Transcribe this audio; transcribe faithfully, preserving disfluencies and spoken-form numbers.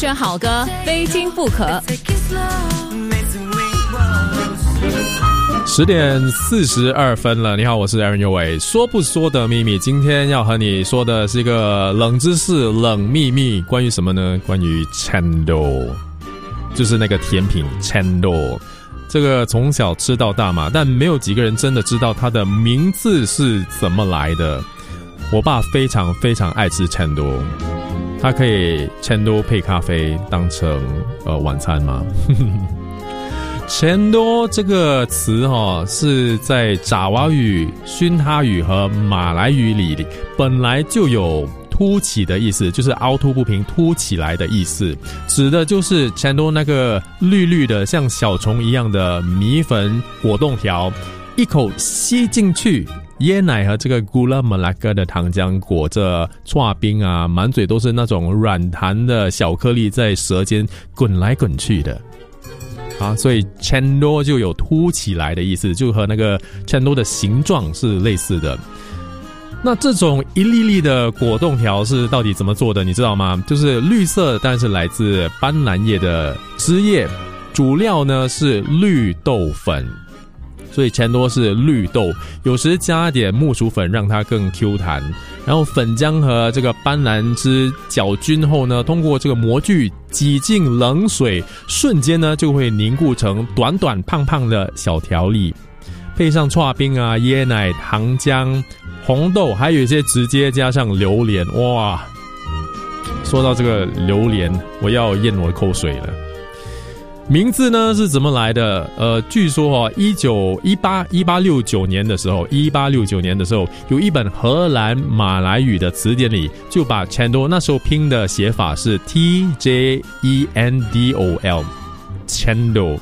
选好歌，非听不可。 十点四十二分了，你好，我是 Aaron 右伟。说不说的秘密，今天要和你说的是一个冷知识、冷秘密，关于什么呢？关于 Chendol， 就是那个甜品 Chendol。这个从小吃到大嘛，但没有几个人真的知道它的名字是怎么来的。我爸非常非常爱吃 Chendol， 他可以 Chendol 配咖啡当成呃晚餐吗？Chendol 这个词哦，是在爪哇语、熏哈语和马来语里本来就有凸起的意思，就是凹凸不平、凸起来的意思，指的就是 Chendol 那个绿绿的像小虫一样的米粉果冻条，一口吸进去，椰奶和这个 Gula Melaka 的糖浆裹着刨冰啊，满嘴都是那种软弹的小颗粒在舌尖滚来滚去的。啊，所以 Chendol 就有凸起来的意思，就和那个 Chendol 的形状是类似的。那这种一粒粒的果冻条是到底怎么做的，你知道吗？就是绿色，但是来自斑斓叶的枝叶，主料呢是绿豆粉。所以 Chendol 是绿豆，有时加点木薯粉让它更 Q 弹，然后粉浆和这个斑斓汁搅均后呢，通过这个模具挤进冷水，瞬间呢就会凝固成短短胖胖的小条粒，配上刨冰啊、椰奶、糖浆、红豆，还有一些直接加上榴莲。哇，说到这个榴莲，我要咽我的口水了。名字呢是怎么来的？呃，据说哦，一九一八一八六九年的时候，一八六九年的时候，有一本荷兰马来语的词典里就把 Chendol 那时候拼的写法是 T J E N D O L， Chendol